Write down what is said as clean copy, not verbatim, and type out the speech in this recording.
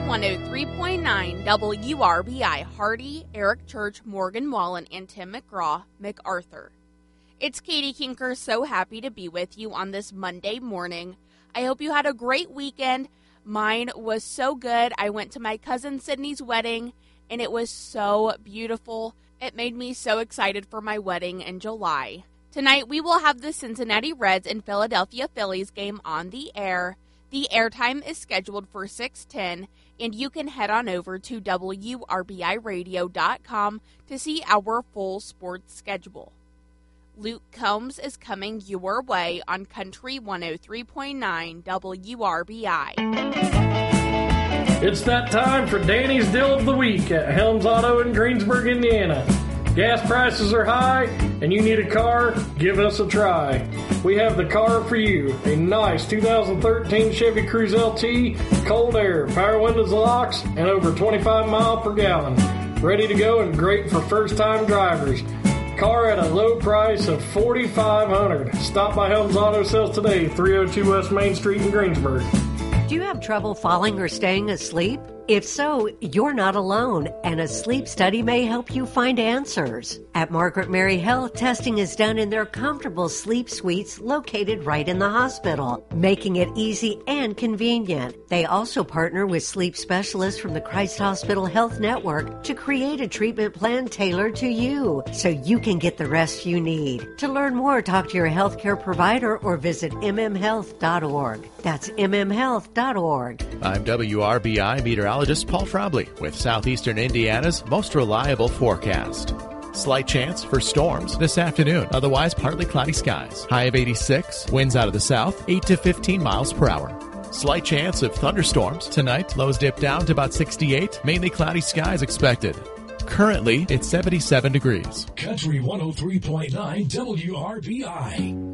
103.9 WRBI, Hardy, Eric Church, Morgan Wallen, and Tim McGraw, MacArthur. It's Katie Kinker, so happy to be with you on this Monday morning. I hope you had a great weekend. Mine was so good. I went to my cousin Sydney's wedding, and it was so beautiful. It made me so excited for my wedding in July. Tonight, we will have the Cincinnati Reds and Philadelphia Phillies game on the air. The airtime is scheduled for 6:10, and you can head on over to WRBIRadio.com to see our full sports schedule. Luke Combs is coming your way on Country 103.9 WRBI. It's that time for Danny's Deal of the Week at Helms Auto in Greensburg, Indiana. Gas prices are high, and you need a car? Give us a try. We have the car for you. A nice 2013 Chevy Cruze LT, cold air, power windows and locks, and over 25 miles per gallon. Ready to go and great for first-time drivers. Car at a low price of $4,500. Stop by Helms Auto Sales today, 302 West Main Street in Greensburg. Do you have trouble falling or staying asleep? If so, you're not alone, and a sleep study may help you find answers. At Margaret Mary Health, testing is done in their comfortable sleep suites located right in the hospital, making it easy and convenient. They also partner with sleep specialists from the Christ Hospital Health Network to create a treatment plan tailored to you, so you can get the rest you need. To learn more, talk to your healthcare provider or visit mmhealth.org. That's mmhealth.org. I'm WRBI meteorologist Paul Trombley with Southeastern Indiana's most reliable forecast. Slight chance for storms this afternoon, otherwise partly cloudy skies. High of 86, winds out of the south, 8 to 15 miles per hour. Slight chance of thunderstorms tonight, lows dip down to about 68, mainly cloudy skies expected. Currently, it's 77 degrees. Country 103.9 WRBI.